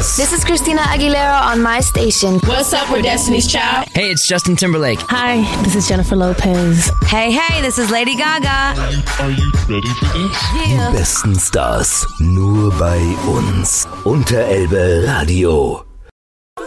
Stars. This is Christina Aguilera on my station. What's up, we're Destiny's Child. Hey, it's Justin Timberlake. Hi, this is Jennifer Lopez. Hey, this is Lady Gaga. Are you ready for this? Yeah. Die besten Stars nur bei uns. Unterelbe Radio.